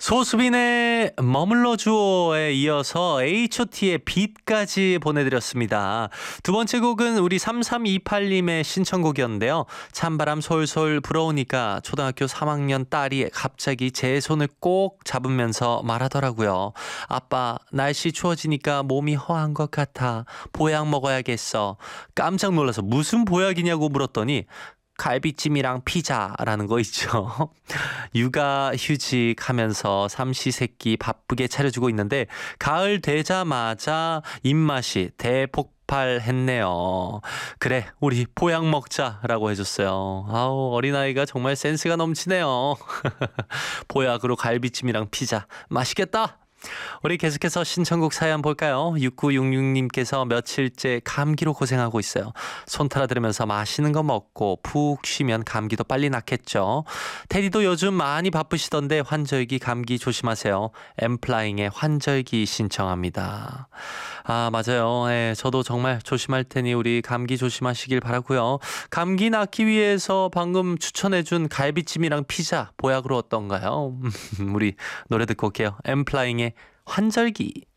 소수빈의 머물러 주오에 이어서 H.O.T의 빛까지 보내드렸습니다. 두 번째 곡은 우리 3328님의 신청곡이었는데요. 찬바람 솔솔 불어오니까 초등학교 3학년 딸이 갑자기 제 손을 꼭 잡으면서 말하더라고요. 아빠, 날씨 추워지니까 몸이 허한 것 같아. 보약 먹어야겠어. 깜짝 놀라서 무슨 보약이냐고 물었더니 갈비찜이랑 피자라는 거 있죠. 육아휴직 하면서 삼시세끼 바쁘게 차려주고 있는데 가을 되자마자 입맛이 대폭발했네요. 그래, 우리 보약 먹자라고 해줬어요. 아우, 어린아이가 정말 센스가 넘치네요. 보약으로 갈비찜이랑 피자 맛있겠다. 우리 계속해서 신청곡 사연 볼까요? 6966님께서 며칠째 감기로 고생하고 있어요. 손타라 들으면서 맛있는 거 먹고 푹 쉬면 감기도 빨리 낫겠죠. 테디도 요즘 많이 바쁘시던데 환절기 감기 조심하세요. 엠플라잉의 환절기 신청합니다. 아, 맞아요. 네, 저도 정말 조심할 테니 우리 감기 조심하시길 바라고요. 감기 낫기 위해서 방금 추천해준 갈비찜이랑 피자 보약으로 어떤가요? 우리 노래 듣고 올게요. 엠플라잉의 환절기.